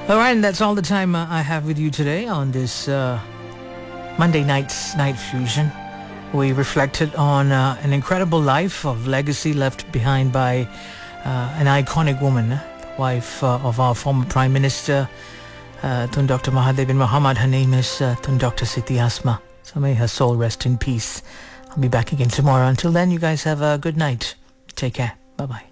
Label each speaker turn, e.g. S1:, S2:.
S1: All right, and that's all the time I have with you today on this Monday night's Night Fusion. We reflected on an incredible life of legacy left behind by an iconic woman, the wife of our former Prime Minister, Tun Dr. Mahathir bin Mohamad. Her name is Tun Dr. Siti Asma. So may her soul rest in peace. I'll be back again tomorrow. Until then, you guys have a good night. Take care. Bye-bye.